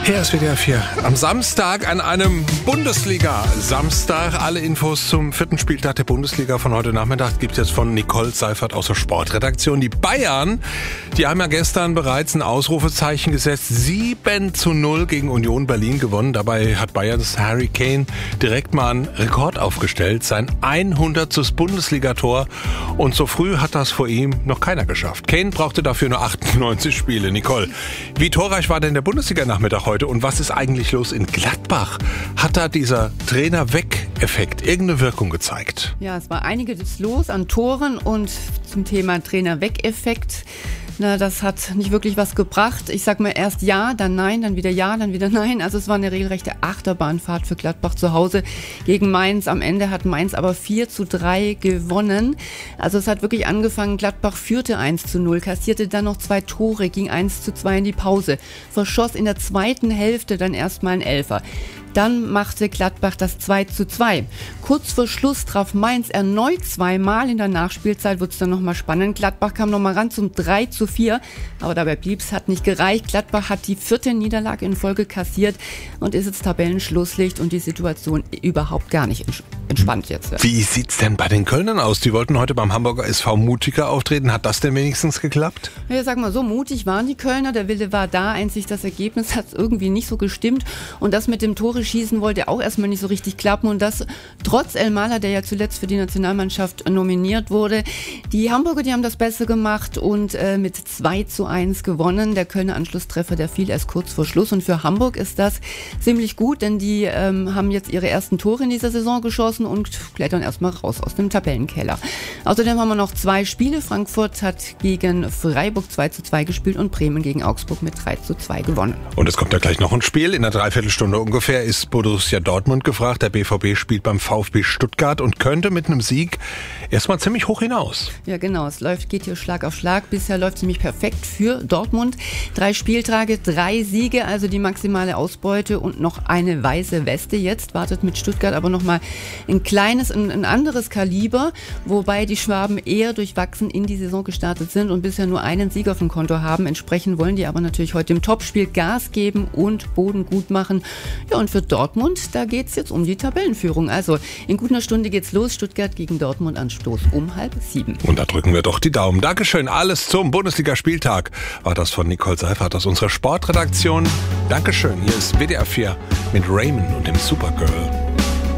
Hier ist WDR 4. Am Samstag an einem Bundesliga-Samstag. Alle Infos zum 4. Spieltag der Bundesliga von heute Nachmittag gibt es jetzt von Nicole Seifert aus der Sportredaktion. Die Bayern, die haben ja gestern bereits ein Ausrufezeichen gesetzt. 7:0 gegen Union Berlin gewonnen. Dabei hat Bayerns Harry Kane direkt mal einen Rekord aufgestellt. Sein 100. Bundesligator. Und so früh hat das vor ihm noch keiner geschafft. Kane brauchte dafür nur 98 Spiele. Nicole, wie torreich war denn der Bundesliga-Nachmittag heute? Und was ist eigentlich los in Gladbach? Hat da dieser Trainer-Weg-Effekt irgendeine Wirkung gezeigt? Ja, es war einiges los an Toren und zum Thema Trainer-Weg-Effekt. Na, das hat nicht wirklich was gebracht. Ich sag mal erst ja, dann nein, dann wieder ja, dann wieder nein. Also es war eine regelrechte Achterbahnfahrt für Gladbach zu Hause gegen Mainz. Am Ende hat Mainz aber 4:3 gewonnen. Also es hat wirklich angefangen. Gladbach führte 1:0, kassierte dann noch 2 Tore, ging 1:2 in die Pause, verschoss in der zweiten Hälfte dann erstmal einen Elfer. Dann machte Gladbach das 2:2. Kurz vor Schluss traf Mainz erneut zweimal. In der Nachspielzeit wurde es dann nochmal spannend. Gladbach kam nochmal ran zum 3:4. Aber dabei blieb's, hat nicht gereicht. Gladbach hat die 4. Niederlage in Folge kassiert und ist jetzt Tabellenschlusslicht und die Situation überhaupt gar nicht entspannt jetzt. Wie sieht's denn bei den Kölnern aus? Die wollten heute beim Hamburger SV mutiger auftreten. Hat das denn wenigstens geklappt? Ja, sag mal, so mutig waren die Kölner. Der Wille war da. Einzig das Ergebnis hat irgendwie nicht so gestimmt. Und das mit dem Tore-Schießen wollte auch erstmal nicht so richtig klappen. Und das trotz Elmalah, der ja zuletzt für die Nationalmannschaft nominiert wurde. Die Hamburger, die haben das Beste gemacht und mit 2:1 gewonnen. Der Kölner Anschlusstreffer, der fiel erst kurz vor Schluss. Und für Hamburg ist das ziemlich gut, denn die haben jetzt ihre ersten Tore in dieser Saison geschossen und klettern erstmal raus aus dem Tabellenkeller. Außerdem haben wir noch 2 Spiele. Frankfurt hat gegen Freiburg 2:2 gespielt und Bremen gegen Augsburg mit 3:2 gewonnen. Und es kommt ja gleich noch ein Spiel. In einer Dreiviertelstunde ungefähr ist Borussia Dortmund gefragt. Der BVB spielt beim VfB Stuttgart und könnte mit einem Sieg erstmal ziemlich hoch hinaus. Ja, genau. Es geht hier Schlag auf Schlag. Bisher läuft es nämlich perfekt für Dortmund. 3 Spieltage, 3 Siege, also die maximale Ausbeute und noch eine weiße Weste. Jetzt wartet mit Stuttgart aber nochmal ein anderes Kaliber, wobei die Schwaben eher durchwachsen in die Saison gestartet sind und bisher nur einen Sieg auf dem Konto haben. Entsprechend wollen die aber natürlich heute im Topspiel Gas geben und Boden gut machen. Ja, und für Dortmund, da geht's jetzt um die Tabellenführung. Also in gut einer Stunde geht's los. Stuttgart gegen Dortmund Anstoß um 6:30. Und da drücken wir doch die Daumen. Dankeschön. Alles zum Bundesligaspieltag war das von Nicole Seifert aus unserer Sportredaktion. Dankeschön. Hier ist WDR 4 mit Raymond und dem Supergirl.